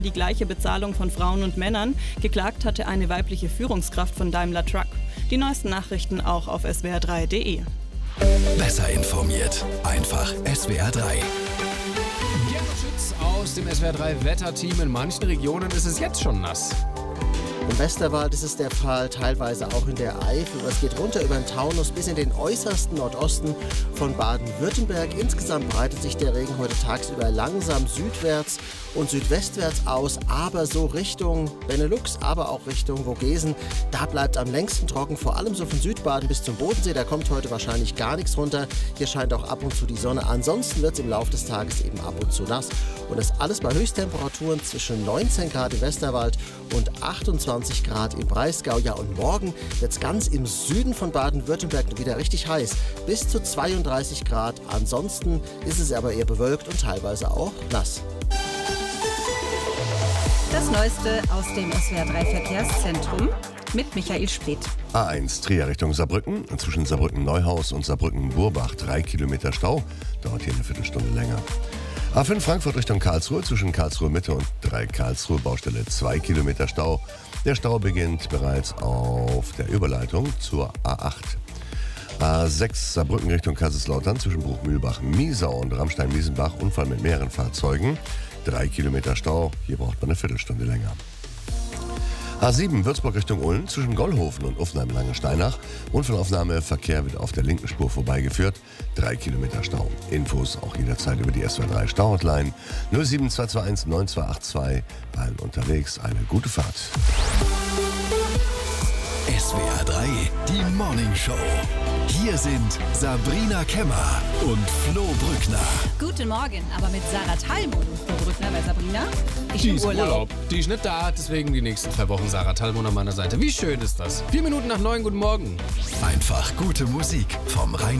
die gleiche Bezahlung von Frauen und Männern. Geklagt hatte eine weibliche Führungskraft von Daimler Truck. Die neuesten Nachrichten auch auf swr3.de. Besser informiert. Einfach SWR 3. Gerhard Schütz aus dem SWR 3 Wetterteam. In manchen Regionen ist es jetzt schon nass. Im Westerwald ist es der Fall, teilweise auch in der Eifel. Es geht runter über den Taunus bis in den äußersten Nordosten von Baden-Württemberg. Insgesamt breitet sich der Regen heute tagsüber langsam südwärts und südwestwärts aus, aber so Richtung Benelux, aber auch Richtung Vogesen. Da bleibt am längsten trocken, vor allem so von Südbaden bis zum Bodensee. Da kommt heute wahrscheinlich gar nichts runter. Hier scheint auch ab und zu die Sonne. Ansonsten wird es im Laufe des Tages eben ab und zu nass. Und das alles bei Höchsttemperaturen zwischen 19 Grad im Westerwald und 28 Grad im Breisgau. Ja, und morgen wird es ganz im Süden von Baden-Württemberg wieder richtig heiß. Bis zu 32 Grad. Ansonsten ist es aber eher bewölkt und teilweise auch nass. Das Neueste aus dem SWR 3 Verkehrszentrum mit Michael Splitt. A1 Trier Richtung Saarbrücken, zwischen Saarbrücken-Neuhaus und Saarbrücken-Burbach 3 Kilometer Stau, dauert hier eine Viertelstunde länger. A5 Frankfurt Richtung Karlsruhe, zwischen Karlsruhe Mitte und Karlsruhe Baustelle 2 Kilometer Stau. Der Stau beginnt bereits auf der Überleitung zur A8. A6 Saarbrücken Richtung Kaiserslautern, zwischen Bruchmühlbach-Miesau und Ramstein-Miesenbach, Unfall mit mehreren Fahrzeugen. 3 Kilometer Stau, hier braucht man eine Viertelstunde länger. A7 Würzburg Richtung Ulm, zwischen Gollhofen und Uffenheim-Langensteinach. Unfallaufnahme, Verkehr wird auf der linken Spur vorbeigeführt. 3 Kilometer Stau. Infos auch jederzeit über die SWR 3 Stau-Hotline 07221 9282. Allen unterwegs eine gute Fahrt. SWR 3, die Morning Show. Hier sind Sabrina Kemmer und Flo Brückner. Guten Morgen, aber mit Sarah Thalmon und Flo Brückner, weil Sabrina Die ist im Urlaub. Die ist nicht da, deswegen die nächsten 2 Wochen Sarah Thalmon an meiner Seite. Wie schön ist das? 4 Minuten nach 9, guten Morgen. Einfach gute Musik vom Rhein